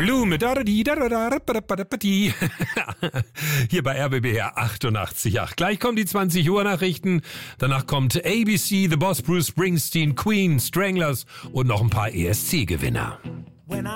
Blue mit hier bei RBB 88.8. Gleich kommen die 20 Uhr Nachrichten. Danach kommt ABC, The Boss, Bruce Springsteen, Queen, Stranglers und noch ein paar ESC-Gewinner.